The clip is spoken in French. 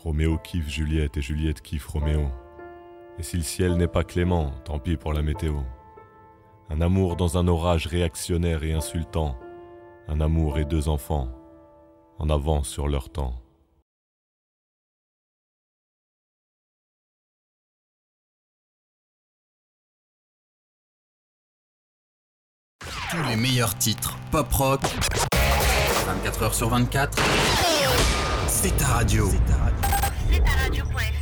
Roméo kiffe Juliette et Juliette kiffe Roméo. Et si le ciel n'est pas clément, tant pis pour la météo. Un amour dans un orage réactionnaire et insultant. Un amour et deux enfants, en avance sur leur temps. Tous les meilleurs titres pop-rock, 24h sur 24, c'est ta radio. C'est ta radio.fr